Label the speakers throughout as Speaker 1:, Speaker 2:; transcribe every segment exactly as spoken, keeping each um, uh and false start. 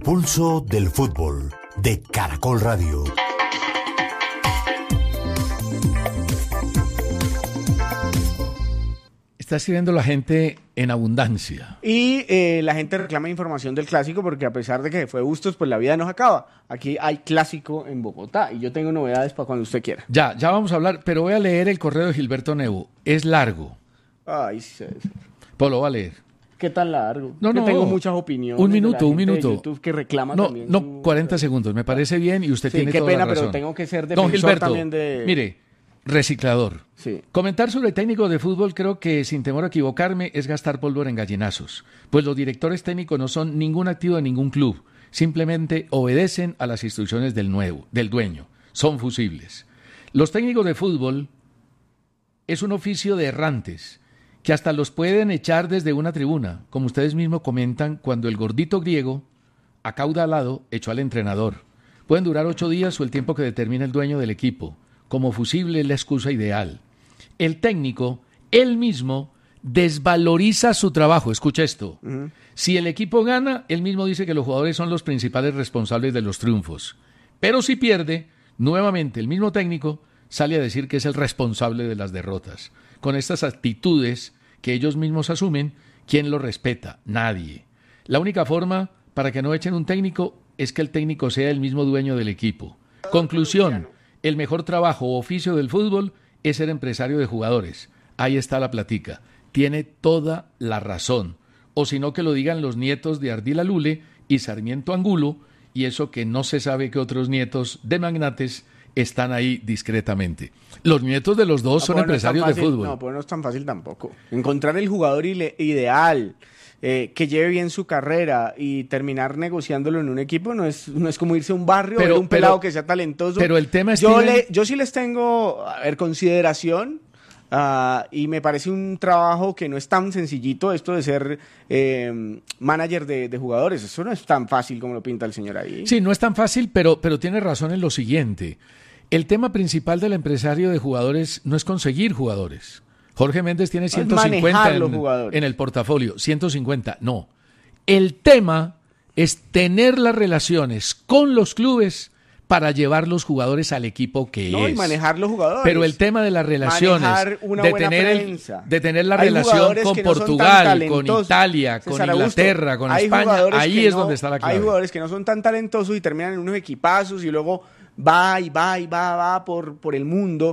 Speaker 1: pulso del fútbol de Caracol Radio.
Speaker 2: Está escribiendo la gente en abundancia.
Speaker 3: Y eh, la gente reclama información del clásico porque a pesar de que fue Bustos, pues la vida no se acaba. Aquí hay clásico en Bogotá y yo tengo novedades para cuando usted quiera.
Speaker 2: Ya, ya vamos a hablar, pero voy a leer el correo de Gilberto Nevo. Es largo.
Speaker 3: Ay, sí.
Speaker 2: Pues lo va a leer.
Speaker 3: ¿Qué tan largo?
Speaker 2: No,
Speaker 3: yo
Speaker 2: no.
Speaker 3: tengo muchas opiniones.
Speaker 2: Un minuto, un minuto.
Speaker 3: YouTube que reclama
Speaker 2: no,
Speaker 3: también.
Speaker 2: no,
Speaker 3: su...
Speaker 2: cuarenta segundos. Me parece bien y usted
Speaker 3: sí,
Speaker 2: tiene
Speaker 3: qué
Speaker 2: toda
Speaker 3: pena,
Speaker 2: la razón.
Speaker 3: pero tengo que ser
Speaker 2: Don
Speaker 3: defensor
Speaker 2: Gilberto,
Speaker 3: también de...
Speaker 2: mire, reciclador.
Speaker 3: Sí.
Speaker 2: Comentar sobre técnicos de fútbol creo que, sin temor a equivocarme, es gastar pólvora en gallinazos. Pues los directores técnicos no son ningún activo de ningún club. Simplemente obedecen a las instrucciones del nuevo, del dueño. Son fusibles. Los técnicos de fútbol es un oficio de errantes que hasta los pueden echar desde una tribuna, como ustedes mismos comentan, cuando el gordito griego, acaudalado, echó al entrenador. Pueden durar ocho días o el tiempo que determine el dueño del equipo. Como fusible es la excusa ideal. El técnico, él mismo, desvaloriza su trabajo. Escucha esto. Uh-huh. Si el equipo gana, él mismo dice que los jugadores son los principales responsables de los triunfos. Pero si pierde, nuevamente el mismo técnico sale a decir que es el responsable de las derrotas. Con estas actitudes que ellos mismos asumen, ¿quién lo respeta? Nadie. La única forma para que no echen un técnico es que el técnico sea el mismo dueño del equipo. Conclusión, el mejor trabajo o oficio del fútbol es ser empresario de jugadores. Ahí está la platica. Tiene toda la razón. O si no, que lo digan los nietos de Ardila Lule y Sarmiento Angulo, y eso que no se sabe que otros nietos de magnates están ahí discretamente. Los nietos de los dos no, son pues empresarios
Speaker 3: no fácil,
Speaker 2: de fútbol.
Speaker 3: No, pues no es tan fácil tampoco. Encontrar el jugador ile- ideal, eh, que lleve bien su carrera y terminar negociándolo en un equipo no es, no es como irse a un barrio pero, ver un pero, pelado que sea talentoso.
Speaker 2: Pero el tema es
Speaker 3: yo,
Speaker 2: que...
Speaker 3: le, yo sí les tengo, a ver, consideración. Uh, y me parece un trabajo que no es tan sencillito esto de ser eh, manager de, de jugadores. Eso no es tan fácil como lo pinta el señor ahí.
Speaker 2: Sí, no es tan fácil, pero, pero tiene razón en lo siguiente. El tema principal del empresario de jugadores no es conseguir jugadores. Jorge Méndez tiene ciento cincuenta en, en el portafolio, ciento cincuenta, no. El tema es tener las relaciones con los clubes para llevar los jugadores al equipo que
Speaker 3: no,
Speaker 2: es.
Speaker 3: Y manejar los jugadores.
Speaker 2: Pero el tema de las relaciones, de tener, el, de tener la hay relación con no Portugal, con Italia, con César Inglaterra, Augusto, con España, ahí es no, donde está la clave.
Speaker 3: Hay jugadores que no son tan talentosos y terminan en unos equipazos y luego va y va y va, va por, por el mundo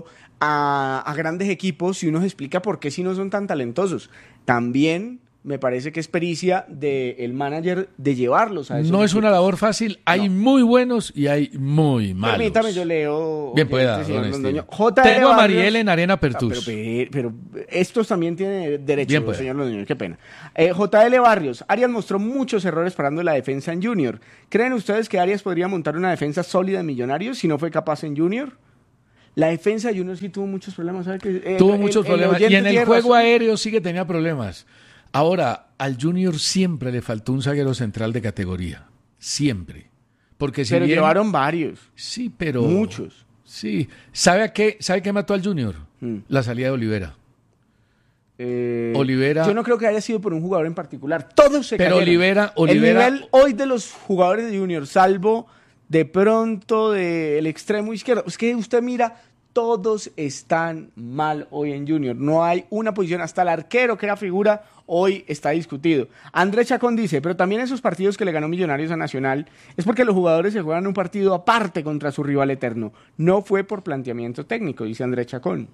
Speaker 3: a, a grandes equipos y uno se explica por qué si no son tan talentosos. También me parece que es pericia del manager de llevarlos a esos
Speaker 2: No
Speaker 3: equipos.
Speaker 2: es una labor fácil, hay no. muy buenos y hay muy malos.
Speaker 3: Permítame, yo leo...
Speaker 2: Bien pueda,
Speaker 3: este
Speaker 2: don Esteban.
Speaker 3: J.
Speaker 2: Tengo a Mariel en Arena Pertus.
Speaker 3: Ah, pero, pero, pero estos también tienen derecho,
Speaker 2: Bien pueda.
Speaker 3: señor Londoño, qué pena. Eh, J L. Barrios, Arias mostró muchos errores parando la defensa en Junior. ¿Creen ustedes que Arias podría montar una defensa sólida en Millonarios si no fue capaz en Junior? La defensa de Junior sí tuvo muchos problemas. ¿sabe que, eh,
Speaker 2: tuvo
Speaker 3: el,
Speaker 2: muchos
Speaker 3: el,
Speaker 2: problemas
Speaker 3: el
Speaker 2: y en el juego
Speaker 3: razón.
Speaker 2: aéreo sí que tenía problemas. Ahora, al Junior siempre le faltó un zaguero central de categoría. Siempre. Porque si
Speaker 3: pero
Speaker 2: bien,
Speaker 3: llevaron varios.
Speaker 2: Sí, pero...
Speaker 3: Muchos.
Speaker 2: Sí. ¿Sabe a qué, ¿sabe qué mató al Junior?
Speaker 3: Hmm.
Speaker 2: La salida de Olivera.
Speaker 3: Eh,
Speaker 2: Olivera...
Speaker 3: Yo no creo que haya sido por un jugador en particular. Todos se
Speaker 2: Pero
Speaker 3: cayeron.
Speaker 2: Olivera, Olivera...
Speaker 3: El nivel hoy de los jugadores de Junior, salvo de pronto del extremo izquierdo. Es que usted mira... Todos están mal hoy en Junior. No hay una posición. Hasta el arquero, que era figura, hoy está discutido. Andrés Chacón dice, pero también esos partidos que le ganó Millonarios a Nacional es porque los jugadores se juegan un partido aparte contra su rival eterno. No fue por planteamiento técnico, dice Andrés Chacón.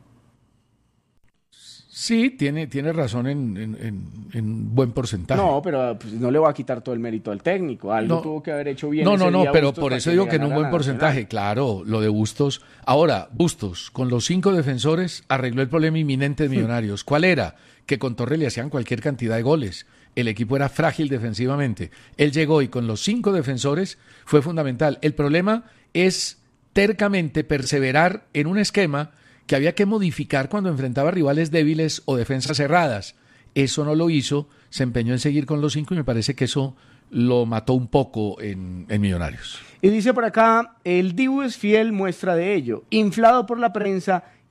Speaker 2: Sí, tiene, tiene razón en, en, en, en buen porcentaje.
Speaker 3: No, pero pues, no le voy a quitar todo el mérito al técnico. Algo
Speaker 2: no,
Speaker 3: tuvo que haber hecho bien.
Speaker 2: No,
Speaker 3: ese
Speaker 2: no, no,
Speaker 3: día
Speaker 2: pero
Speaker 3: Bustos
Speaker 2: por eso
Speaker 3: que
Speaker 2: digo que en un buen
Speaker 3: Nacional.
Speaker 2: porcentaje. Claro, lo de Bustos. Ahora, Bustos, con los cinco defensores, arregló el problema inminente de Millonarios. ¿Cuál era? Que con Torres le hacían cualquier cantidad de goles. El equipo era frágil defensivamente. Él llegó y con los cinco defensores fue fundamental. El problema es tercamente perseverar en un esquema que había que modificar cuando enfrentaba rivales débiles o defensas cerradas. Eso no lo hizo, se empeñó en seguir con los cinco y me parece que eso lo mató un poco en, en Millonarios.
Speaker 3: Y dice por acá, el Dibu es fiel muestra de ello, inflado por la prensa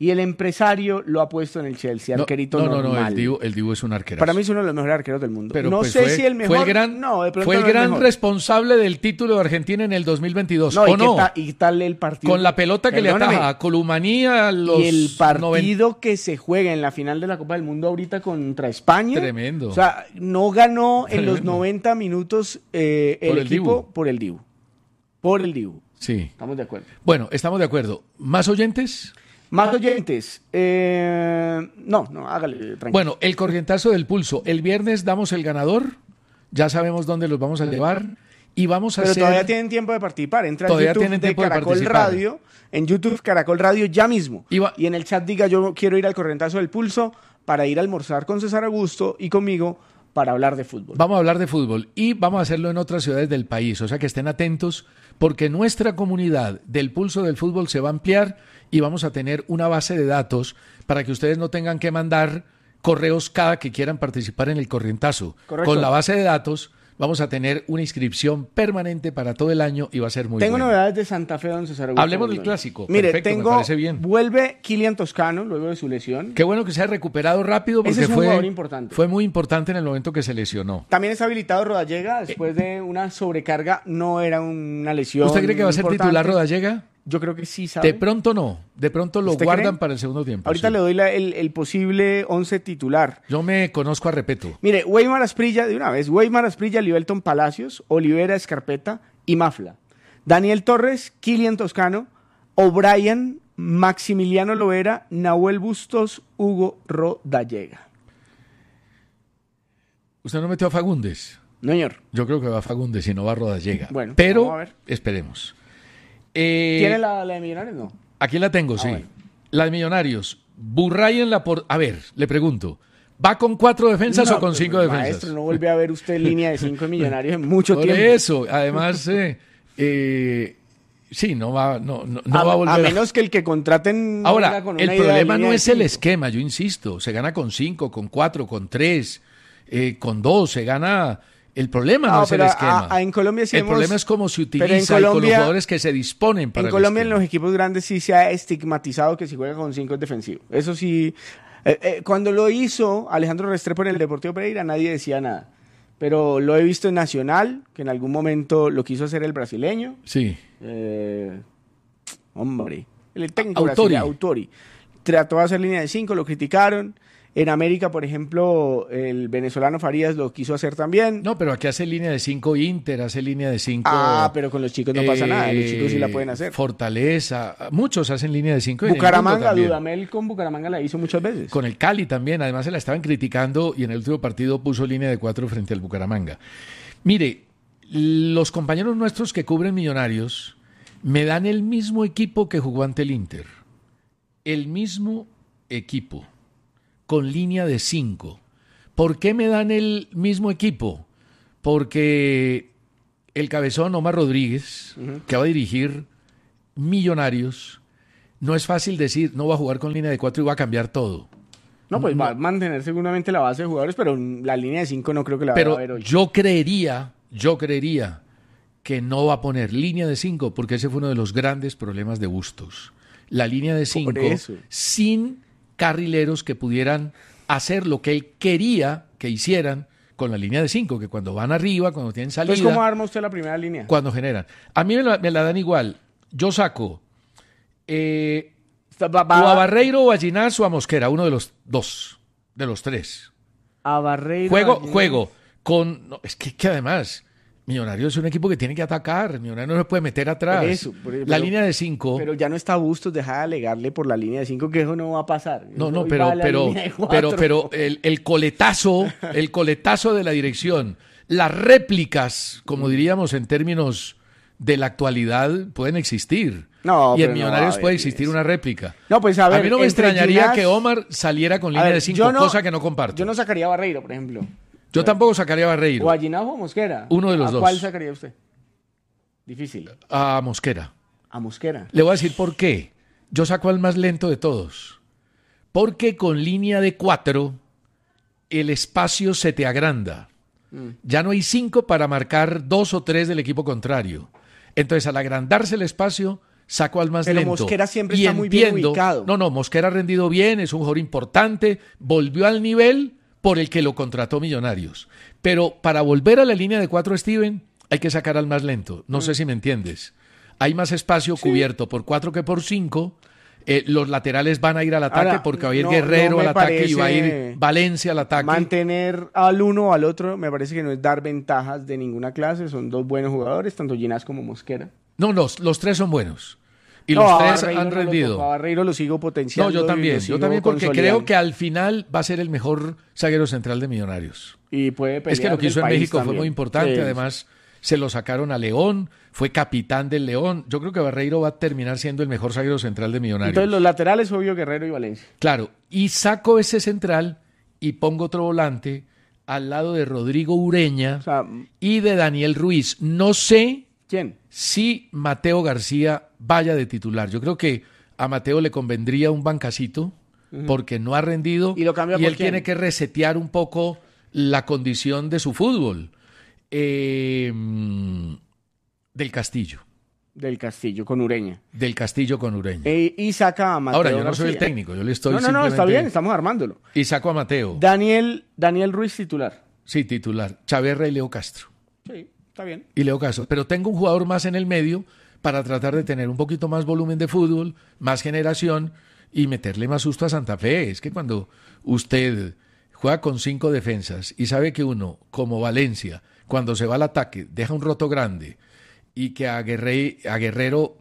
Speaker 3: y el empresario lo ha puesto en el Chelsea,
Speaker 2: No,
Speaker 3: arquerito
Speaker 2: no, no,
Speaker 3: normal.
Speaker 2: no, el Dibu, el Dibu es un arquero.
Speaker 3: Para mí es uno de los mejores arqueros del mundo.
Speaker 2: Pero
Speaker 3: no
Speaker 2: pues
Speaker 3: sé
Speaker 2: fue,
Speaker 3: si el mejor.
Speaker 2: Fue el gran,
Speaker 3: no, de pronto
Speaker 2: fue el
Speaker 3: no es
Speaker 2: gran
Speaker 3: mejor.
Speaker 2: responsable del título de Argentina en el dos mil veintidós,
Speaker 3: No,
Speaker 2: ¿o
Speaker 3: y,
Speaker 2: no?
Speaker 3: qué ta- y tal el partido.
Speaker 2: Con la pelota que
Speaker 3: Perdóname,
Speaker 2: le ataja a Columanía a los
Speaker 3: y el partido
Speaker 2: noventa.
Speaker 3: que se juega en la final de la Copa del Mundo ahorita contra España.
Speaker 2: Tremendo.
Speaker 3: O sea, no ganó en los
Speaker 2: Tremendo.
Speaker 3: noventa minutos eh, el
Speaker 2: Por el
Speaker 3: equipo
Speaker 2: Dibu.
Speaker 3: por el Dibu. Por el Dibu.
Speaker 2: Sí.
Speaker 3: Estamos de acuerdo.
Speaker 2: Bueno, estamos de acuerdo. ¿Más oyentes?
Speaker 3: Más oyentes. Eh, no, no, hágale, tranquilo.
Speaker 2: Bueno, el corrientazo del pulso. El viernes damos el ganador. Ya sabemos dónde los vamos a llevar. Y vamos a
Speaker 3: Pero
Speaker 2: hacer...
Speaker 3: todavía tienen tiempo de participar. Entra en
Speaker 2: Todavía
Speaker 3: YouTube
Speaker 2: tienen
Speaker 3: de
Speaker 2: tiempo de
Speaker 3: Caracol
Speaker 2: participar.
Speaker 3: Radio. En YouTube Caracol Radio ya mismo.
Speaker 2: Y va-
Speaker 3: Y en el chat diga yo quiero ir al corrientazo del pulso para ir a almorzar con César Augusto y conmigo para hablar de fútbol.
Speaker 2: Vamos a hablar de fútbol y vamos a hacerlo en otras ciudades del país, o sea que estén atentos porque nuestra comunidad del pulso del fútbol se va a ampliar y vamos a tener una base de datos para que ustedes no tengan que mandar correos cada que quieran participar en el corrientazo.
Speaker 3: Correcto.
Speaker 2: Con la base de datos vamos a tener una inscripción permanente para todo el año y va a ser muy
Speaker 3: Tengo
Speaker 2: bueno.
Speaker 3: novedades de Santa Fe, don César Augusto.
Speaker 2: Hablemos del clásico.
Speaker 3: Mire,
Speaker 2: Perfecto, me
Speaker 3: tengo,
Speaker 2: parece bien.
Speaker 3: vuelve Kylian Toscano luego de su lesión.
Speaker 2: Qué bueno que se haya recuperado rápido porque
Speaker 3: Ese es un
Speaker 2: fue,
Speaker 3: jugador importante.
Speaker 2: fue muy importante en el momento que se lesionó.
Speaker 3: También está habilitado Rodallega después de una sobrecarga, no era una lesión.
Speaker 2: ¿Usted cree que va a ser
Speaker 3: importante.
Speaker 2: titular Rodallega?
Speaker 3: Yo creo que sí, ¿sabe?
Speaker 2: De pronto no, de pronto lo
Speaker 3: ¿Usted
Speaker 2: guardan
Speaker 3: cree?
Speaker 2: para el segundo tiempo.
Speaker 3: Ahorita
Speaker 2: sí.
Speaker 3: le doy la- el, el posible once titular.
Speaker 2: Yo me conozco a Repeto.
Speaker 3: Mire, Weimar Asprilla, de una vez, Weimar Asprilla, Libelton Palacios, Olivera Escarpeta y Mafla. Daniel Torres, Kylian Toscano, O'Brien, Maximiliano Loera, Nahuel Bustos, Hugo Rodallega.
Speaker 2: ¿Usted no metió a Fagundes?
Speaker 3: No, señor.
Speaker 2: Yo creo que va a Fagundes y no va a Rodallega.
Speaker 3: Bueno,
Speaker 2: pero
Speaker 3: vamos a ver.
Speaker 2: esperemos. Eh,
Speaker 3: ¿Tiene la, la de Millonarios? No.
Speaker 2: Aquí la tengo, sí.
Speaker 3: bueno.
Speaker 2: La de Millonarios. Burray en la por... A ver, le pregunto. ¿Va con cuatro defensas
Speaker 3: No,
Speaker 2: o con
Speaker 3: pues,
Speaker 2: cinco
Speaker 3: pues,
Speaker 2: defensas?
Speaker 3: Maestro, no vuelve a ver usted línea de cinco Millonarios en mucho
Speaker 2: Por
Speaker 3: tiempo.
Speaker 2: eso, además, eh, eh, sí, no va, no, no, no
Speaker 3: a,
Speaker 2: va a volver
Speaker 3: a menos que el que contraten.
Speaker 2: Ahora,
Speaker 3: venga con
Speaker 2: el
Speaker 3: una idea de
Speaker 2: problema
Speaker 3: línea
Speaker 2: no
Speaker 3: de
Speaker 2: es el
Speaker 3: cinco.
Speaker 2: esquema, yo insisto. Se gana con cinco, con cuatro, con tres, eh, con dos, se gana... El problema no,
Speaker 3: No,
Speaker 2: es el
Speaker 3: pero a-
Speaker 2: esquema.
Speaker 3: a- en Colombia sí
Speaker 2: el
Speaker 3: hemos-
Speaker 2: problema es cómo se
Speaker 3: pero en
Speaker 2: utiliza y con los
Speaker 3: Colombia-
Speaker 2: jugadores que se disponen para
Speaker 3: En
Speaker 2: el
Speaker 3: Colombia, en
Speaker 2: esquema.
Speaker 3: los equipos grandes sí se ha estigmatizado que si juega con cinco es defensivo. Eso sí. eh, eh, cuando lo hizo Alejandro Restrepo en el Deportivo Pereira, nadie decía nada. Pero lo he visto en Nacional, que en algún momento lo quiso hacer el brasileño.
Speaker 2: Sí.
Speaker 3: Eh, hombre, el técnico
Speaker 2: Autori.
Speaker 3: brasileño, Autori. Trató de hacer línea de cinco, lo criticaron. En América, por ejemplo, el venezolano Farías lo quiso hacer también.
Speaker 2: No, pero aquí hace línea de cinco Inter, hace línea de cinco...
Speaker 3: ah, pero con los chicos no pasa
Speaker 2: eh,
Speaker 3: nada, los chicos sí la pueden hacer.
Speaker 2: Fortaleza, muchos hacen línea de cinco. en el mundo
Speaker 3: Bucaramanga,
Speaker 2: también.
Speaker 3: Dudamel con Bucaramanga la hizo muchas veces.
Speaker 2: Con el Cali también, además se la estaban criticando y en el último partido puso línea de cuatro frente al Bucaramanga. Mire, los compañeros nuestros que cubren Millonarios me dan el mismo equipo que jugó ante el Inter. El mismo equipo, con línea de cinco. ¿Por qué me dan el mismo equipo? Porque el cabezón Omar Rodríguez, uh-huh. que va a dirigir Millonarios, no es fácil decir, no va a jugar con línea de cuatro y va a cambiar todo.
Speaker 3: No, pues no. va a mantener seguramente la base de jugadores, pero la línea de cinco no creo que la
Speaker 2: pero
Speaker 3: vaya a ver hoy.
Speaker 2: Yo creería, yo creería que no va a poner línea de cinco, porque ese fue uno de los grandes problemas de Bustos. La línea de cinco sin carrileros que pudieran hacer lo que él quería que hicieran con la línea de cinco, que cuando van arriba, cuando tienen salida...
Speaker 3: Entonces, ¿cómo arma usted la primera línea?
Speaker 2: Cuando generan. A mí me la, me la dan igual. Yo saco eh, va, va, o a Barreiro o a Ginás o a Mosquera, uno de los dos, de los tres.
Speaker 3: A Barreiro.
Speaker 2: Juego,
Speaker 3: a
Speaker 2: juego con... No, es que, que además... Millonarios es un equipo que tiene que atacar. Millonarios no se puede meter atrás.
Speaker 3: Por eso, por eso,
Speaker 2: la
Speaker 3: pero,
Speaker 2: línea de cinco.
Speaker 3: Pero ya no está Bustos, deja de alegarle por la línea de cinco, que eso no va a pasar.
Speaker 2: No, no, pero, pero, pero, pero el, el coletazo, el coletazo de la dirección, las réplicas, como diríamos en términos de la actualidad, pueden existir.
Speaker 3: No,
Speaker 2: y en Millonarios
Speaker 3: no,
Speaker 2: puede existir una réplica.
Speaker 3: No, pues a ver.
Speaker 2: A mí no me extrañaría
Speaker 3: Ginás,
Speaker 2: que Omar saliera con línea
Speaker 3: ver,
Speaker 2: de cinco,
Speaker 3: no,
Speaker 2: cosa que no comparto.
Speaker 3: Yo no sacaría a Barreiro, por ejemplo.
Speaker 2: Yo tampoco sacaría a Barreiro.
Speaker 3: O a Ginás o a Mosquera.
Speaker 2: Uno de los
Speaker 3: ¿A
Speaker 2: dos.
Speaker 3: ¿Cuál sacaría usted? Difícil.
Speaker 2: A Mosquera.
Speaker 3: A Mosquera.
Speaker 2: Le voy a decir por qué. Yo saco al más lento de todos. Porque con línea de cuatro, el espacio se te agranda. Mm. Ya no hay cinco para marcar dos o tres del equipo contrario. Entonces, al agrandarse el espacio, saco al más
Speaker 3: Pero
Speaker 2: lento.
Speaker 3: Mosquera siempre
Speaker 2: y
Speaker 3: está muy bien
Speaker 2: entiendo,
Speaker 3: ubicado.
Speaker 2: No, no, Mosquera ha rendido bien, es un jugador importante, volvió al nivel por el que lo contrató Millonarios. Pero para volver a la línea de cuatro, Steven, hay que sacar al más lento. No mm. sé si me entiendes. Hay más espacio sí. cubierto por cuatro que por cinco. Eh, los laterales van a ir al ataque Ahora, porque va a ir no, Guerrero no al ataque y va a ir Valencia al ataque.
Speaker 3: Mantener al uno o al otro me parece que no es dar ventajas de ninguna clase. Son dos buenos jugadores, tanto Ginás como Mosquera.
Speaker 2: No, los, los tres son buenos. Y no, los tres Barreiro han no rendido.
Speaker 3: Lo, a Barreiro lo sigo potenciando.
Speaker 2: No, yo también. Yo también porque creo que al final va a ser el mejor zaguero central de Millonarios.
Speaker 3: Y puede pelear.
Speaker 2: Es que lo que hizo en México
Speaker 3: también.
Speaker 2: fue muy importante.
Speaker 3: Sí.
Speaker 2: Además, se lo sacaron a León. Fue capitán del León. Yo creo que Barreiro va a terminar siendo el mejor zaguero central de Millonarios.
Speaker 3: Entonces los laterales, obvio, Guerrero y Valencia.
Speaker 2: Claro. Y saco ese central y pongo otro volante al lado de Rodrigo Ureña
Speaker 3: o sea,
Speaker 2: y de Daniel Ruiz. No sé...
Speaker 3: ¿Quién?
Speaker 2: Si Mateo García vaya de titular. Yo creo que a Mateo le convendría un bancacito uh-huh. porque no ha rendido
Speaker 3: y, lo cambia
Speaker 2: y
Speaker 3: por
Speaker 2: él
Speaker 3: quién?
Speaker 2: tiene que resetear un poco la condición de su fútbol. Eh, del Castillo.
Speaker 3: Del Castillo con Ureña.
Speaker 2: Del Castillo con Ureña.
Speaker 3: E, y saca a Mateo
Speaker 2: Ahora, yo no
Speaker 3: García.
Speaker 2: soy el técnico, yo le estoy
Speaker 3: No, no,
Speaker 2: simplemente...
Speaker 3: no, está bien, estamos armándolo.
Speaker 2: Y saco a Mateo.
Speaker 3: Daniel, Daniel Ruiz titular.
Speaker 2: Sí, titular. Chaverra y Leo Castro.
Speaker 3: Sí. Está bien.
Speaker 2: Y Leo Castro. Pero tengo un jugador más en el medio para tratar de tener un poquito más volumen de fútbol, más generación y meterle más susto a Santa Fe. Es que cuando usted juega con cinco defensas y sabe que uno, como Valencia, cuando se va al ataque, deja un roto grande y que a, Guerre- a Guerrero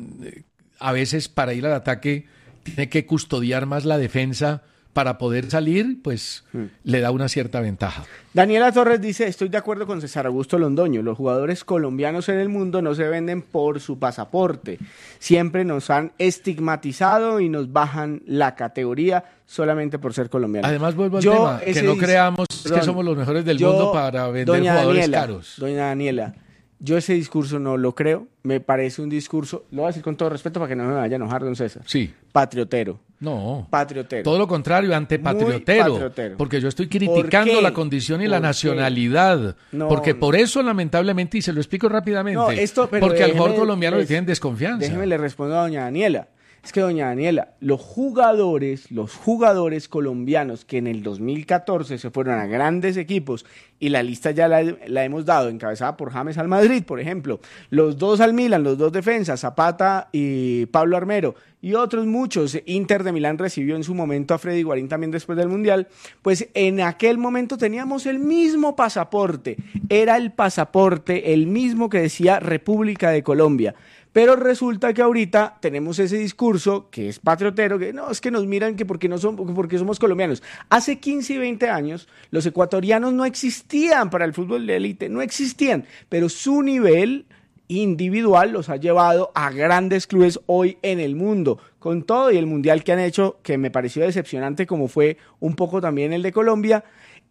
Speaker 2: a veces para ir al ataque tiene que custodiar más la defensa para poder salir, pues hmm. le da una cierta ventaja.
Speaker 3: Daniela Torres dice, estoy de acuerdo con César Augusto Londoño, los jugadores colombianos en el mundo no se venden por su pasaporte, siempre nos han estigmatizado y nos bajan la categoría solamente por ser colombianos.
Speaker 2: Además vuelvo al yo, tema, que no dice, creamos perdón, que somos los mejores del
Speaker 3: yo,
Speaker 2: mundo para vender
Speaker 3: doña
Speaker 2: jugadores
Speaker 3: Daniela,
Speaker 2: caros.
Speaker 3: Doña Daniela, yo ese discurso no lo creo, me parece un discurso, lo voy a decir con todo respeto para que no me vaya a enojar, don César.
Speaker 2: Sí.
Speaker 3: Patriotero.
Speaker 2: No.
Speaker 3: Patriotero.
Speaker 2: Todo lo contrario, antepatriotero.
Speaker 3: Patriotero.
Speaker 2: Porque yo estoy criticando la condición y la nacionalidad. No, porque no. por eso, lamentablemente, y se lo explico rápidamente, no, esto, pero porque déjeme, al jugador colombiano le tienen desconfianza.
Speaker 3: Déjeme le respondo a doña Daniela. Es que, doña Daniela, los jugadores, los jugadores colombianos que en el dos mil catorce se fueron a grandes equipos, y la lista ya la, la hemos dado, encabezada por James al Madrid, por ejemplo, los dos al Milan, los dos defensas, Zapata y Pablo Armero, y otros muchos, Inter de Milán recibió en su momento a Freddy Guarín también después del Mundial, pues en aquel momento teníamos el mismo pasaporte, era el pasaporte, el mismo que decía República de Colombia. Pero resulta que ahorita tenemos ese discurso que es patriotero, que no, es que nos miran que porque, no somos, porque somos colombianos. Hace quince y veinte años los ecuatorianos no existían para el fútbol de élite, no existían, pero su nivel individual los ha llevado a grandes clubes hoy en el mundo, con todo y el mundial que han hecho, que me pareció decepcionante como fue un poco también el de Colombia,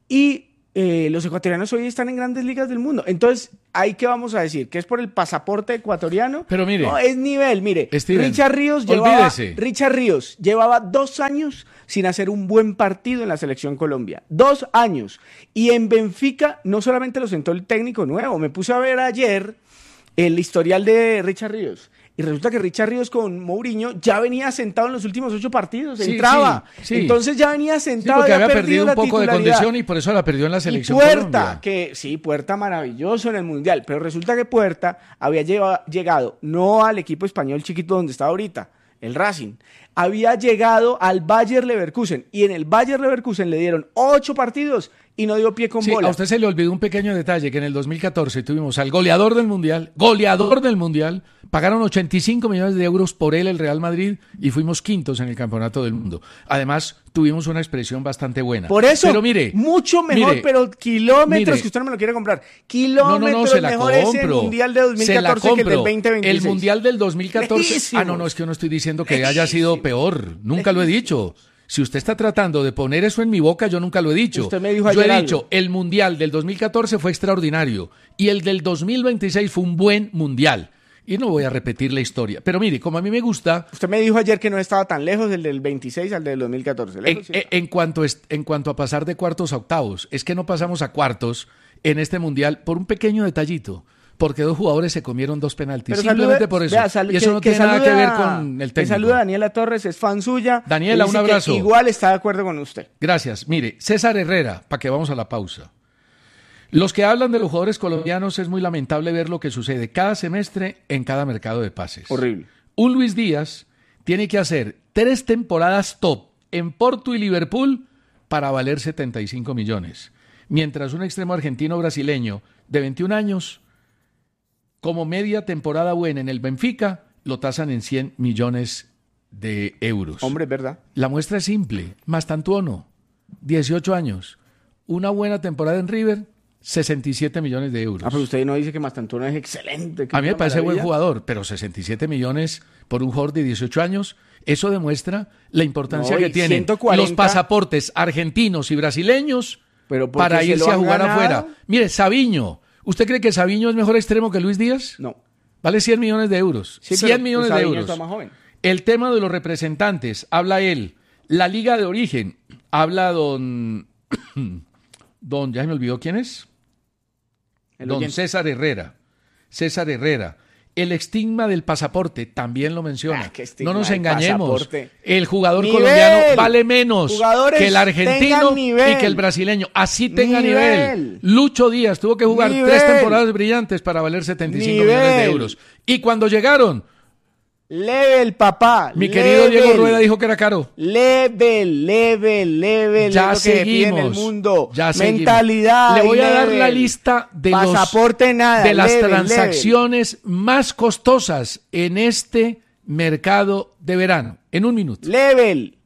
Speaker 3: y Eh, los ecuatorianos hoy están en grandes ligas del mundo. Entonces, ¿ahí qué vamos a decir? ¿Que es por el pasaporte ecuatoriano?
Speaker 2: Pero mire,
Speaker 3: no, es nivel, mire.
Speaker 2: Steven,
Speaker 3: Richard Ríos llevaba, Richard Ríos llevaba dos años sin hacer un buen partido en la selección Colombia. Dos años. Y en Benfica no solamente lo sentó el técnico nuevo. Me puse a ver ayer el historial de Richard Ríos. Y resulta que Richard Ríos con Mourinho ya venía sentado en los últimos ocho partidos, sí, entraba. Sí, sí. Entonces ya venía sentado.
Speaker 2: Sí, porque había perdido,
Speaker 3: perdido
Speaker 2: un poco de condición y por eso la perdió en la selección
Speaker 3: y Puerta,
Speaker 2: Colombia.
Speaker 3: que sí, Puerta maravilloso en el Mundial, pero resulta que Puerta había lleva, llegado no al equipo español chiquito donde está ahorita, el Racing, había llegado al Bayer Leverkusen y en el Bayer Leverkusen le dieron ocho partidos y no dio pie con
Speaker 2: sí,
Speaker 3: bola.
Speaker 2: A usted se le olvidó un pequeño detalle, que en el dos mil catorce tuvimos al goleador del Mundial, goleador del Mundial, pagaron ochenta y cinco millones de euros por él el Real Madrid y fuimos quintos en el Campeonato del Mundo. Además, tuvimos una expresión bastante buena.
Speaker 3: Por eso,
Speaker 2: pero mire,
Speaker 3: mucho mejor,
Speaker 2: mire,
Speaker 3: pero kilómetros
Speaker 2: mire,
Speaker 3: que usted no me lo quiere comprar. Kilómetros
Speaker 2: no, no, no, se la
Speaker 3: mejor
Speaker 2: compro,
Speaker 3: ese Mundial de dos mil catorce que el del veinte veintiséis.
Speaker 2: El Mundial del dos mil catorce,
Speaker 3: Lejísimos.
Speaker 2: ah, no, no, es que yo no estoy diciendo que haya sido peor, nunca lo he dicho. Si usted está tratando de poner eso en mi boca, yo nunca lo he dicho.
Speaker 3: Usted me dijo
Speaker 2: yo
Speaker 3: ayer
Speaker 2: he
Speaker 3: algo.
Speaker 2: dicho, el Mundial del dos mil catorce fue extraordinario y el del dos mil veintiséis fue un buen Mundial. Y no voy a repetir la historia. Pero mire, como a mí me gusta...
Speaker 3: Usted me dijo ayer que no estaba tan lejos el del veintiséis al del dos mil catorce.
Speaker 2: En, en, en, cuanto es, en cuanto a pasar de cuartos a octavos, es que no pasamos a cuartos en este Mundial por un pequeño detallito. porque dos jugadores se comieron dos penaltis.
Speaker 3: Pero
Speaker 2: Simplemente
Speaker 3: salude,
Speaker 2: por eso.
Speaker 3: vea, sal,
Speaker 2: y eso
Speaker 3: que,
Speaker 2: no
Speaker 3: que
Speaker 2: tiene nada que ver
Speaker 3: a,
Speaker 2: con el técnico.
Speaker 3: Que saluda a Daniela Torres, es fan suya.
Speaker 2: Daniela, un abrazo.
Speaker 3: Igual está de acuerdo con usted.
Speaker 2: Gracias. Mire, César Herrera, para que vamos a la pausa. Los que hablan de los jugadores colombianos es muy lamentable ver lo que sucede cada semestre en cada mercado de pases.
Speaker 3: Horrible.
Speaker 2: Un Luis Díaz tiene que hacer tres temporadas top en Porto y Liverpool para valer setenta y cinco millones. Mientras un extremo argentino brasileño de veintiún años, como media temporada buena en el Benfica, lo tasan en cien millones de euros.
Speaker 3: Hombre, es verdad.
Speaker 2: La muestra es simple. Mastantuono, dieciocho años. Una buena temporada en River, sesenta y siete millones de euros.
Speaker 3: Ah, pero usted no dice que Mastantuono es excelente.
Speaker 2: A mí me parece
Speaker 3: maravilla.
Speaker 2: buen jugador, pero sesenta y siete millones por un jugador de dieciocho años, eso demuestra la importancia
Speaker 3: No,
Speaker 2: que
Speaker 3: y
Speaker 2: tienen
Speaker 3: ciento cuarenta
Speaker 2: los pasaportes argentinos y brasileños
Speaker 3: Pero porque
Speaker 2: para
Speaker 3: se
Speaker 2: irse
Speaker 3: lo
Speaker 2: a
Speaker 3: han
Speaker 2: jugar
Speaker 3: ganado.
Speaker 2: afuera. Mire, Sabiño, ¿usted cree que Sabiño es mejor extremo que Luis Díaz?
Speaker 3: No.
Speaker 2: Vale cien millones de euros.
Speaker 3: Sí,
Speaker 2: cien
Speaker 3: pero
Speaker 2: millones de
Speaker 3: Sabiño
Speaker 2: euros.
Speaker 3: está más joven.
Speaker 2: El tema de los representantes, habla él. La liga de origen, habla don... don, ya se me olvidó quién es.
Speaker 3: El
Speaker 2: Don
Speaker 3: oyente.
Speaker 2: César Herrera. César Herrera. El estigma del pasaporte también lo menciona.
Speaker 3: Ah, qué estigma
Speaker 2: No nos
Speaker 3: del
Speaker 2: engañemos.
Speaker 3: pasaporte.
Speaker 2: El jugador
Speaker 3: Nivel.
Speaker 2: colombiano vale menos
Speaker 3: Jugadores
Speaker 2: que el argentino
Speaker 3: tengan nivel.
Speaker 2: y que el brasileño. Así tenga
Speaker 3: Nivel.
Speaker 2: nivel. Lucho Díaz tuvo que jugar
Speaker 3: Nivel.
Speaker 2: tres temporadas brillantes para valer setenta y cinco
Speaker 3: Nivel.
Speaker 2: millones de euros. Y cuando llegaron,
Speaker 3: Level, papá.
Speaker 2: mi querido
Speaker 3: level.
Speaker 2: Diego Rueda dijo que era caro.
Speaker 3: Level, level, level.
Speaker 2: Ya
Speaker 3: es lo que se pide en el
Speaker 2: seguimos.
Speaker 3: mundo.
Speaker 2: Ya seguimos.
Speaker 3: Mentalidad.
Speaker 2: Le voy
Speaker 3: y
Speaker 2: a dar
Speaker 3: level.
Speaker 2: la lista de
Speaker 3: Pasaporte
Speaker 2: los
Speaker 3: nada.
Speaker 2: de las
Speaker 3: level,
Speaker 2: transacciones más costosas en este mercado de verano. En un minuto.
Speaker 3: Level.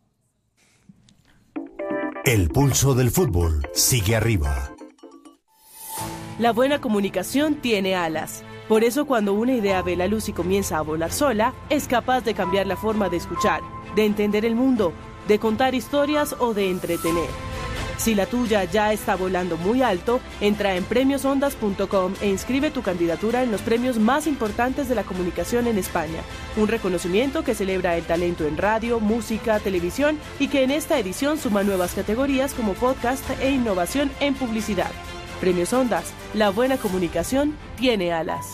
Speaker 1: El pulso del fútbol sigue arriba.
Speaker 4: La buena comunicación tiene alas. Por eso cuando una idea ve la luz y comienza a volar sola, es capaz de cambiar la forma de escuchar, de entender el mundo, de contar historias o de entretener. Si la tuya ya está volando muy alto, entra en premios ondas punto com e inscribe tu candidatura en los premios más importantes de la comunicación en España. Un reconocimiento que celebra el talento en radio, música, televisión y que en esta edición suma nuevas categorías como podcast e innovación en publicidad. Premios Ondas, la buena comunicación tiene alas.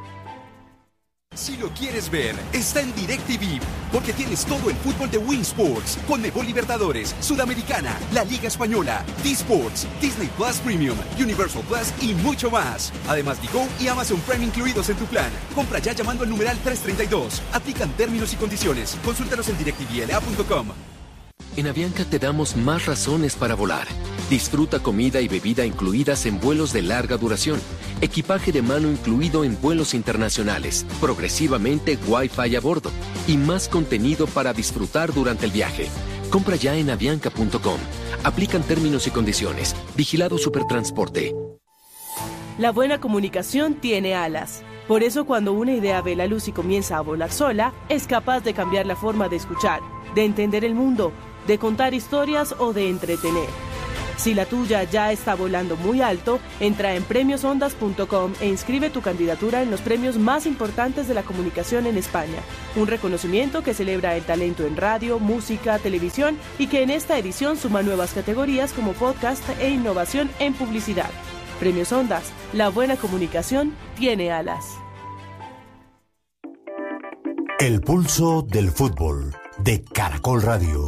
Speaker 5: Si lo quieres ver, está en DirecTV, porque tienes todo el fútbol de Win Sports, Conmebol Libertadores, Sudamericana, la Liga Española, D-Sports, Disney Plus Premium, Universal Plus y mucho más. Además, Digo y Amazon Prime incluidos en tu plan. Compra ya llamando al numeral trescientos treinta y dos. Aplican términos y condiciones. Consúltanos en direct t v l a punto com.
Speaker 6: En Avianca te damos más razones para volar. Disfruta comida y bebida incluidas en vuelos de larga duración, equipaje de mano incluido en vuelos internacionales, progresivamente Wi-Fi a bordo y más contenido para disfrutar durante el viaje. Compra ya en avianca punto com. Aplican términos y condiciones. Vigilado Supertransporte.
Speaker 4: La buena comunicación tiene alas. Por eso cuando una idea ve la luz y comienza a volar sola, es capaz de cambiar la forma de escuchar, de entender el mundo, de contar historias o de entretener. Si la tuya ya está volando muy alto, entra en premios ondas punto com e inscribe tu candidatura en los premios más importantes de la comunicación en España. Un reconocimiento que celebra el talento en radio, música, televisión y que en esta edición suma nuevas categorías como podcast e innovación en publicidad. Premios Ondas, la buena comunicación tiene alas.
Speaker 1: El pulso del fútbol de Caracol Radio.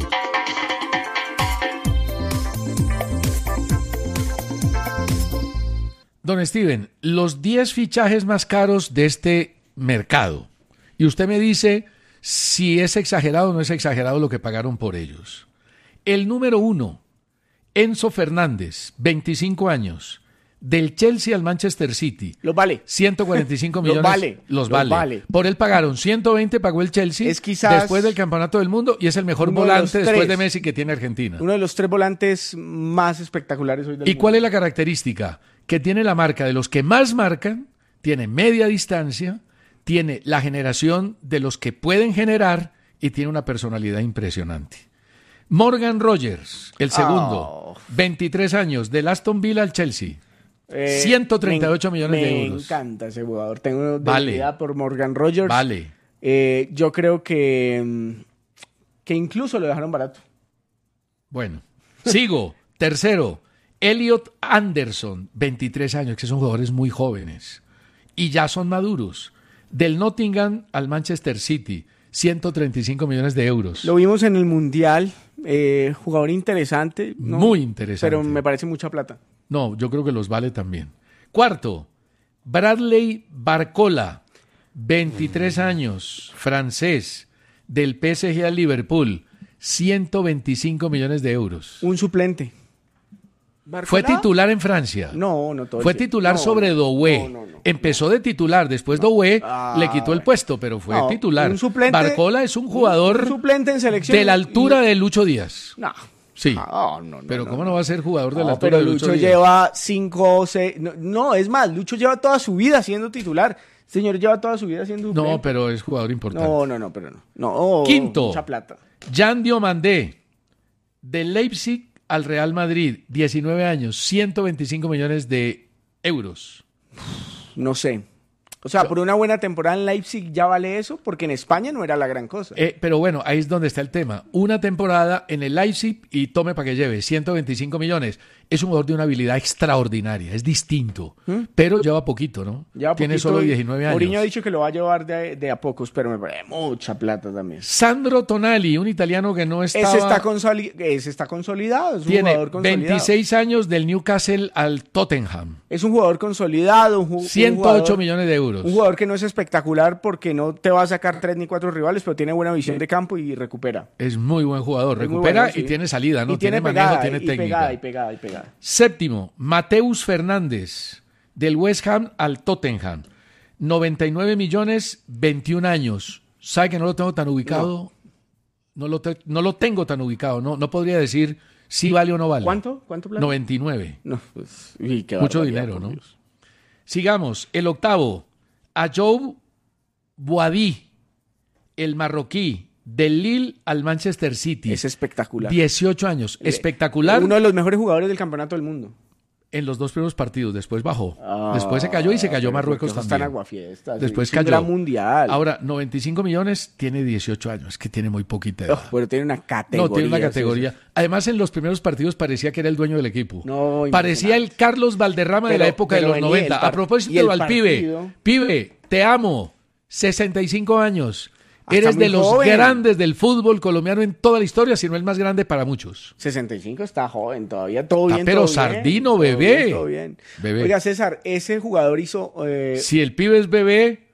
Speaker 2: Don Steven, los diez fichajes más caros de este mercado. Y usted me dice si es exagerado o no es exagerado lo que pagaron por ellos. El número uno, Enzo Fernández, veinticinco años, del Chelsea al Manchester City.
Speaker 3: Los vale.
Speaker 2: ciento cuarenta y cinco millones.
Speaker 3: Los vale.
Speaker 2: Los
Speaker 3: Los
Speaker 2: vale.
Speaker 3: vale.
Speaker 2: Por él pagaron ciento veinte, pagó el Chelsea
Speaker 3: Es quizás
Speaker 2: después del Campeonato del Mundo y es el mejor
Speaker 3: uno de
Speaker 2: volante
Speaker 3: los
Speaker 2: después
Speaker 3: tres.
Speaker 2: de Messi que tiene Argentina.
Speaker 3: Uno de los tres volantes más espectaculares hoy del
Speaker 2: ¿Y
Speaker 3: mundo.
Speaker 2: cuál es la característica? Que tiene la marca de los que más marcan, tiene media distancia, tiene la generación de los que pueden generar y tiene una personalidad impresionante. Morgan Rogers, el segundo,
Speaker 3: Oh.
Speaker 2: veintitrés años, del Aston Villa al Chelsea.
Speaker 3: Eh,
Speaker 2: ciento treinta y ocho
Speaker 3: me,
Speaker 2: millones de
Speaker 3: me
Speaker 2: euros.
Speaker 3: Me encanta ese jugador. Tengo
Speaker 2: Vale.
Speaker 3: debilidad por Morgan Rogers.
Speaker 2: Vale.
Speaker 3: Eh, yo creo que, mm, que incluso lo dejaron barato.
Speaker 2: Bueno, sigo. Tercero, Elliot Anderson, veintitrés años, que son jugadores muy jóvenes. y ya son maduros. Del Nottingham al Manchester City, ciento treinta y cinco millones de euros.
Speaker 3: Lo vimos en el Mundial, eh, jugador interesante. ¿no?
Speaker 2: Muy interesante.
Speaker 3: Pero me parece mucha plata.
Speaker 2: No, yo creo que los vale también. Cuarto, Bradley Barcola, veintitrés años, francés, del P S G al Liverpool, ciento veinticinco millones de euros.
Speaker 3: Un suplente.
Speaker 2: Fue titular en Francia.
Speaker 3: No, no todo.
Speaker 2: Fue titular no, sobre Doué.
Speaker 3: No, no, no,
Speaker 2: Empezó
Speaker 3: no.
Speaker 2: de titular, después no. Doué
Speaker 3: ah,
Speaker 2: le quitó el puesto, pero fue
Speaker 3: no,
Speaker 2: titular.
Speaker 3: Un suplente,
Speaker 2: Barcola es un jugador
Speaker 3: un suplente en selección
Speaker 2: de la altura
Speaker 3: y...
Speaker 2: de Lucho Díaz.
Speaker 3: No.
Speaker 2: Sí.
Speaker 3: Ah, no, no,
Speaker 2: pero
Speaker 3: no,
Speaker 2: ¿cómo
Speaker 3: no.
Speaker 2: no va a ser jugador de
Speaker 3: no,
Speaker 2: la altura
Speaker 3: pero
Speaker 2: de Lucho
Speaker 3: Lucho
Speaker 2: Díaz?
Speaker 3: lleva cinco o seis... No, no, es más, Lucho lleva toda su vida siendo titular. Señor, lleva toda su vida siendo suplente.
Speaker 2: No, pero es jugador importante.
Speaker 3: No, no, no, pero no. no oh,
Speaker 2: Quinto.
Speaker 3: Mucha plata.
Speaker 2: Jan Diomandé, del Leipzig al Real Madrid, diecinueve años, ciento veinticinco millones de euros.
Speaker 3: No sé. O sea, por una buena temporada en Leipzig ya vale eso, porque en España no era la gran cosa.
Speaker 2: Eh, pero bueno, ahí es donde está el tema. Una temporada en el Leipzig y tome para que lleve ciento veinticinco millones. Es un jugador de una habilidad extraordinaria, es distinto, ¿Mm? pero lleva poquito, ¿no?
Speaker 3: Lleva
Speaker 2: Tiene
Speaker 3: poquito,
Speaker 2: solo diecinueve años.
Speaker 3: Mourinho ha dicho que lo va a llevar de, de a pocos, pero me parece mucha plata también.
Speaker 2: Sandro Tonali, un italiano que no estaba...
Speaker 3: Ese está, consoli- ese está consolidado, es un
Speaker 2: Tiene
Speaker 3: jugador consolidado.
Speaker 2: veintiséis años del Newcastle al Tottenham.
Speaker 3: Es un jugador consolidado. Un ju-
Speaker 2: ciento ocho
Speaker 3: un jugador,
Speaker 2: millones de euros.
Speaker 3: Un jugador que no es espectacular porque no te va a sacar tres ni cuatro rivales, pero tiene buena visión de campo y recupera.
Speaker 2: Es muy buen jugador.
Speaker 3: Es
Speaker 2: Recupera
Speaker 3: bueno, sí.
Speaker 2: y tiene salida, ¿no?
Speaker 3: Y tiene,
Speaker 2: tiene
Speaker 3: pegada,
Speaker 2: manejo, tiene
Speaker 3: y
Speaker 2: técnica.
Speaker 3: Pegada, y pegada, y pegada.
Speaker 2: Séptimo, Mateus Fernández, del West Ham al Tottenham. noventa y nueve millones, veintiún años. ¿Sabe que no lo tengo tan ubicado? No, no, lo, te, no lo tengo tan ubicado. No, no podría decir si vale o no vale.
Speaker 3: ¿Cuánto? ¿Cuánto plata?
Speaker 2: noventa y nueve.
Speaker 3: No, pues, uy, qué
Speaker 2: Mucho
Speaker 3: barbaridad,
Speaker 2: dinero,
Speaker 3: por
Speaker 2: ¿no?
Speaker 3: Dios.
Speaker 2: Sigamos. El octavo, Ayoub Boadi, el marroquí, del Lille al Manchester City.
Speaker 3: Es espectacular.
Speaker 2: dieciocho años. Espectacular.
Speaker 3: Uno de los mejores jugadores del campeonato del mundo.
Speaker 2: En los dos primeros partidos, después bajó.
Speaker 3: Ah,
Speaker 2: después se cayó y se cayó Marruecos también.
Speaker 3: Están aguafiestas.
Speaker 2: Después
Speaker 3: es un
Speaker 2: cayó.
Speaker 3: gran mundial.
Speaker 2: Ahora, noventa y cinco millones, tiene dieciocho años. Es que tiene muy poquita edad.
Speaker 3: Oh, pero tiene una categoría.
Speaker 2: No, tiene una categoría. Sí, sí. Además, en los primeros partidos parecía que era el dueño del equipo.
Speaker 3: No,
Speaker 2: parecía el Carlos Valderrama pero, de la época de los noventa. Par- A propósito, al pibe. Pibe, te amo. sesenta y cinco años. Hasta Eres de los
Speaker 3: joven.
Speaker 2: grandes del fútbol colombiano en toda la historia, si no el más grande para muchos.
Speaker 3: sesenta y cinco está joven todavía, todo bien.
Speaker 2: Ah, pero
Speaker 3: todo
Speaker 2: Sardino,
Speaker 3: bien,
Speaker 2: bebé.
Speaker 3: Todo bien, todo bien.
Speaker 2: Bebé.
Speaker 3: Oiga, César, ese jugador hizo... Eh...
Speaker 2: Si el pibe es bebé,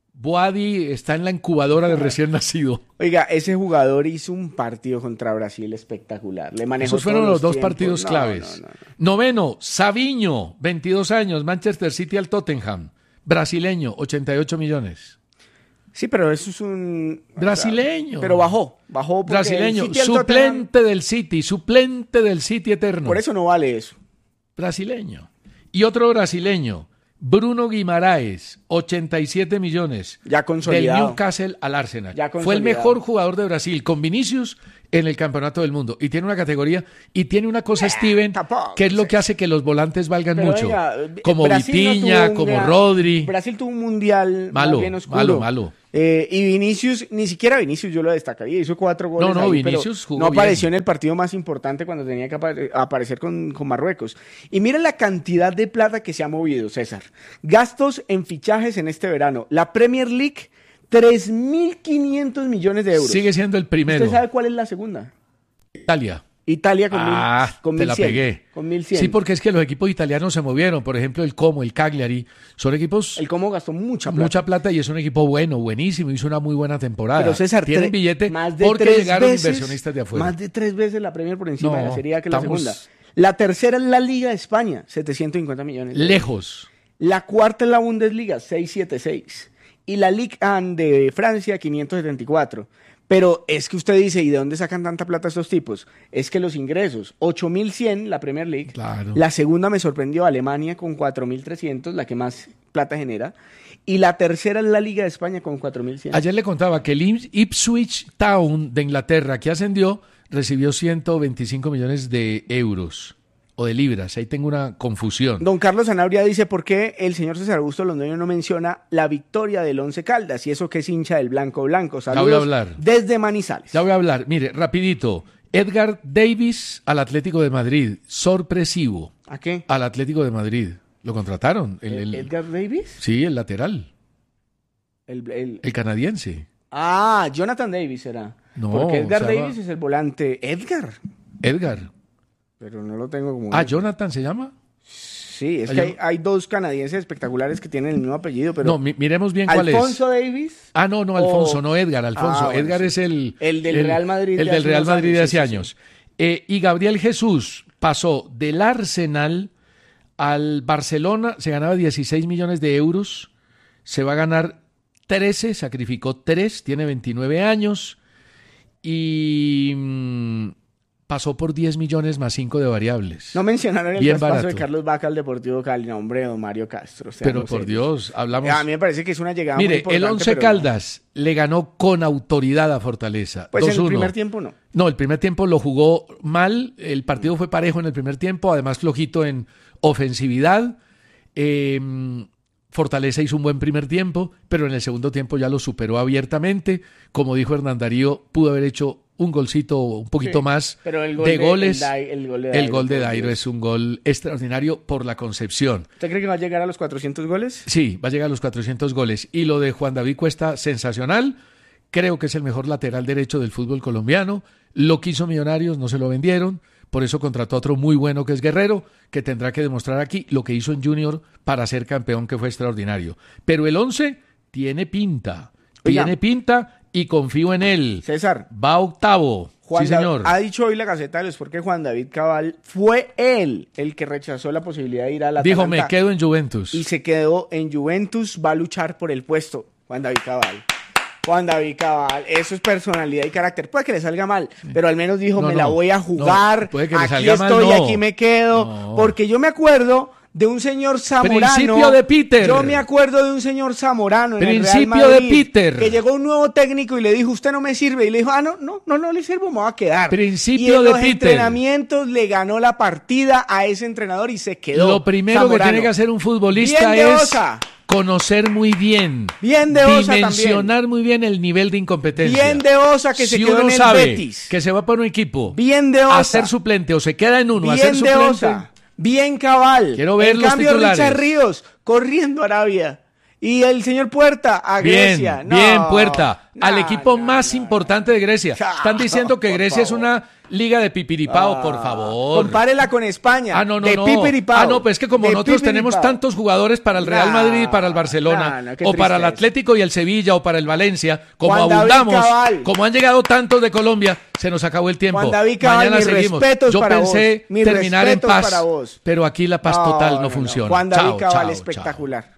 Speaker 2: Boadi está en la incubadora de recién nacido.
Speaker 3: Oiga, ese jugador hizo un partido contra Brasil espectacular. Le manejó
Speaker 2: Esos fueron
Speaker 3: todos
Speaker 2: los dos
Speaker 3: tiempos.
Speaker 2: partidos
Speaker 3: no,
Speaker 2: claves.
Speaker 3: No, no, no.
Speaker 2: Noveno, Savinho, veintidós años, Manchester City al Tottenham. Brasileño, ochenta y ocho millones.
Speaker 3: Sí, pero eso es un...
Speaker 2: Brasileño.
Speaker 3: O sea, pero bajó, bajó.
Speaker 2: Brasileño,
Speaker 3: City
Speaker 2: suplente
Speaker 3: Tottenham,
Speaker 2: del City, suplente del City eterno.
Speaker 3: Por eso no vale eso.
Speaker 2: Brasileño. Y otro brasileño, Bruno Guimaraes, ochenta y siete millones.
Speaker 3: Ya consolidado.
Speaker 2: Del Newcastle al Arsenal.
Speaker 3: Ya
Speaker 2: Fue el mejor jugador de Brasil, con Vinicius en el campeonato del mundo. Y tiene una categoría, y tiene una cosa, Steven,
Speaker 3: tampoco,
Speaker 2: que es lo
Speaker 3: sí.
Speaker 2: que hace que los volantes valgan
Speaker 3: Pero
Speaker 2: mucho.
Speaker 3: venga,
Speaker 2: como
Speaker 3: Brasil
Speaker 2: Vitinha,
Speaker 3: no
Speaker 2: como
Speaker 3: gran...
Speaker 2: Rodri.
Speaker 3: Brasil tuvo un mundial
Speaker 2: malo,
Speaker 3: más bien oscuro.
Speaker 2: malo, malo.
Speaker 3: Eh, y Vinicius, ni siquiera Vinicius yo lo destacaría, hizo cuatro goles.
Speaker 2: No, no,
Speaker 3: ahí,
Speaker 2: Vinicius jugó
Speaker 3: no apareció
Speaker 2: bien.
Speaker 3: en el partido más importante cuando tenía que apare- aparecer con, con Marruecos. Y mira la cantidad de plata que se ha movido, César. Gastos en fichajes en este verano. La Premier League, tres mil quinientos millones de euros.
Speaker 2: Sigue siendo el primero.
Speaker 3: ¿Usted sabe cuál es la segunda?
Speaker 2: Italia.
Speaker 3: Italia con,
Speaker 2: ah,
Speaker 3: mil, con
Speaker 2: te
Speaker 3: mil
Speaker 2: la
Speaker 3: cien.
Speaker 2: pegué.
Speaker 3: Con mil cien.
Speaker 2: Sí, porque es que los equipos italianos se movieron. Por ejemplo, el Como, el Cagliari, son equipos...
Speaker 3: El Como gastó mucha plata.
Speaker 2: Mucha plata y es un equipo bueno, buenísimo. Hizo una muy buena temporada.
Speaker 3: Pero César,
Speaker 2: tienen
Speaker 3: tre-
Speaker 2: billete
Speaker 3: más de
Speaker 2: porque
Speaker 3: tres
Speaker 2: llegaron
Speaker 3: veces,
Speaker 2: inversionistas de afuera.
Speaker 3: Más de tres veces la Premier por encima
Speaker 2: No,
Speaker 3: de la Serie A que la
Speaker 2: estamos-
Speaker 3: segunda. La tercera es la Liga de España, setecientos cincuenta millones.
Speaker 2: Lejos.
Speaker 3: La cuarta es la Bundesliga, seiscientos setenta y seis. Y la Ligue uno de Francia, quinientos setenta y cuatro. Pero es que usted dice, ¿y de dónde sacan tanta plata estos tipos? Es que los ingresos, ocho mil cien la Premier League.
Speaker 2: Claro.
Speaker 3: La segunda me sorprendió, Alemania con cuatro mil trescientos, la que más plata genera. Y la tercera es la Liga de España con cuatro mil cien.
Speaker 2: Ayer le contaba que el Ips- Ipswich Town de Inglaterra, que ascendió, recibió ciento veinticinco millones de euros o de libras. Ahí tengo una confusión.
Speaker 3: Don Carlos Sanabria dice, ¿por qué el señor César Augusto Londoño no menciona la victoria del Once Caldas? Y eso que es hincha del Blanco Blanco. Saludos
Speaker 2: voy a hablar.
Speaker 3: desde Manizales.
Speaker 2: Ya voy a hablar. Mire, rapidito. Edgar Davis al Atlético de Madrid. Sorpresivo.
Speaker 3: ¿A qué?
Speaker 2: Al Atlético de Madrid. Lo contrataron. El, el,
Speaker 3: ¿Edgar Davis?
Speaker 2: Sí, el lateral.
Speaker 3: El, el,
Speaker 2: el canadiense.
Speaker 3: Ah, Jonathan Davis era.
Speaker 2: No,
Speaker 3: porque Edgar
Speaker 2: se llama...
Speaker 3: Davis es el volante. ¿Edgar?
Speaker 2: Edgar.
Speaker 3: Pero no lo tengo como...
Speaker 2: Ah, ¿Jonathan se llama?
Speaker 3: Sí, es
Speaker 2: Ah,
Speaker 3: que
Speaker 2: yo...
Speaker 3: hay, hay dos canadienses espectaculares que tienen el mismo apellido, pero...
Speaker 2: No, mi, miremos bien cuál es.
Speaker 3: ¿Alfonso Davis?
Speaker 2: Ah, no, no, Alfonso,
Speaker 3: o...
Speaker 2: no Edgar, Alfonso.
Speaker 3: Ah, bueno,
Speaker 2: Edgar
Speaker 3: sí.
Speaker 2: es el...
Speaker 3: El del
Speaker 2: el,
Speaker 3: Real Madrid.
Speaker 2: El
Speaker 3: de
Speaker 2: del Real Madrid de hace
Speaker 3: años.
Speaker 2: años.
Speaker 3: Sí, sí.
Speaker 2: Eh, y Gabriel Jesús pasó del Arsenal al Barcelona, se ganaba dieciséis millones de euros, se va a ganar trece, sacrificó tres, tiene veintinueve años y mmm, pasó por diez millones más cinco de variables.
Speaker 3: No mencionaron el
Speaker 2: Bien
Speaker 3: traspaso
Speaker 2: barato.
Speaker 3: de Carlos Vaca al Deportivo Cali, no, hombre, don Mario Castro.
Speaker 2: Pero por serios. Dios, hablamos...
Speaker 3: A mí me parece que es una llegada
Speaker 2: Mire,
Speaker 3: muy importante.
Speaker 2: el Once Caldas no. le ganó con autoridad a Fortaleza.
Speaker 3: Pues
Speaker 2: dos uno.
Speaker 3: En el primer tiempo no.
Speaker 2: No, el primer tiempo lo jugó mal, el partido fue parejo en el primer tiempo, además flojito en ofensividad. Eh, Fortaleza hizo un buen primer tiempo, pero en el segundo tiempo ya lo superó abiertamente. Como dijo Hernán Darío, pudo haber hecho un golcito un poquito sí, más
Speaker 3: pero el gol
Speaker 2: de,
Speaker 3: de
Speaker 2: goles.
Speaker 3: El, el gol de Dairo,
Speaker 2: el gol de Dairo es un gol extraordinario por la concepción.
Speaker 3: ¿Usted cree que va a llegar a los cuatrocientos goles?
Speaker 2: Sí, va a llegar a los cuatrocientos goles. Y lo de Juan David Cuesta, sensacional. Creo que es el mejor lateral derecho del fútbol colombiano. Lo quiso Millonarios, no se lo vendieron. Por eso contrató a otro muy bueno que es Guerrero, que tendrá que demostrar aquí lo que hizo en Junior para ser campeón, que fue extraordinario. Pero el once tiene pinta,
Speaker 3: Oiga,
Speaker 2: tiene pinta y confío en él.
Speaker 3: César.
Speaker 2: Va octavo.
Speaker 3: Juan
Speaker 2: sí, señor.
Speaker 3: David, ha dicho hoy la Gaceta de los Sport que Juan David Cabal fue él el que rechazó la posibilidad de ir a la
Speaker 2: Dijo, me quedo en Juventus.
Speaker 3: Y se quedó en Juventus, va a luchar por el puesto. Juan David Cabal. Juan David Cabal, eso es personalidad y carácter. Puede que le salga mal, sí. pero al menos dijo, no, me no, la voy a jugar, no, puede que le aquí salga estoy, mal, no. aquí me quedo. No. Porque yo me acuerdo de un señor Zamorano.
Speaker 2: Principio de Peter.
Speaker 3: Yo me acuerdo de un señor Zamorano en
Speaker 2: Principio
Speaker 3: el Real Madrid,
Speaker 2: de Peter.
Speaker 3: Que llegó un nuevo técnico y le dijo, usted no me sirve. Y le dijo, ah, no, no, no, no le sirvo, me voy a quedar.
Speaker 2: Principio
Speaker 3: y en
Speaker 2: de
Speaker 3: los
Speaker 2: Peter.
Speaker 3: entrenamientos le ganó la partida a ese entrenador y se quedó.
Speaker 2: Lo primero
Speaker 3: Zamorano.
Speaker 2: que tiene que hacer un futbolista
Speaker 3: Bien de
Speaker 2: es...
Speaker 3: Osa.
Speaker 2: Conocer muy bien,
Speaker 3: bien de Osa
Speaker 2: dimensionar
Speaker 3: también.
Speaker 2: muy bien el nivel de incompetencia.
Speaker 3: Bien de Osa que
Speaker 2: si
Speaker 3: se quedó
Speaker 2: uno
Speaker 3: en el
Speaker 2: sabe
Speaker 3: Betis.
Speaker 2: Que se va para un equipo.
Speaker 3: Bien de Osa.
Speaker 2: A ser suplente o se queda en uno
Speaker 3: bien
Speaker 2: a ser suplente.
Speaker 3: De Osa. Bien Cabal.
Speaker 2: Quiero ver
Speaker 3: en
Speaker 2: los
Speaker 3: cambio,
Speaker 2: titulares.
Speaker 3: Richard Ríos corriendo a Arabia. Y el señor Puerta a Grecia.
Speaker 2: Bien,
Speaker 3: no,
Speaker 2: bien Puerta.
Speaker 3: No,
Speaker 2: al equipo
Speaker 3: no,
Speaker 2: más
Speaker 3: no,
Speaker 2: importante de Grecia.
Speaker 3: no,
Speaker 2: Están diciendo que Grecia
Speaker 3: favor.
Speaker 2: es una liga de pipiripao,
Speaker 3: ah,
Speaker 2: por favor.
Speaker 3: Compárela con España.
Speaker 2: Ah, no, no,
Speaker 3: de
Speaker 2: no.
Speaker 3: pipiripao.
Speaker 2: Ah, no, pues es que como
Speaker 3: de
Speaker 2: nosotros
Speaker 3: pipiripao.
Speaker 2: tenemos tantos jugadores para el Real
Speaker 3: no,
Speaker 2: Madrid y para el Barcelona,
Speaker 3: no, no,
Speaker 2: o para el Atlético y el Sevilla, o para el Valencia, como
Speaker 3: Juan
Speaker 2: abundamos, como han llegado tantos de Colombia, se nos acabó el tiempo.
Speaker 3: Juan David Cabal,
Speaker 2: Mañana
Speaker 3: mis
Speaker 2: seguimos.
Speaker 3: respetos
Speaker 2: Yo
Speaker 3: para
Speaker 2: pensé
Speaker 3: vos. Mis
Speaker 2: terminar en
Speaker 3: respetos
Speaker 2: paz,
Speaker 3: para vos.
Speaker 2: pero aquí la paz
Speaker 3: no,
Speaker 2: total no,
Speaker 3: no, no.
Speaker 2: funciona.
Speaker 3: Juan David
Speaker 2: chao,
Speaker 3: Cabal,
Speaker 2: chao,
Speaker 3: espectacular.
Speaker 2: Chao.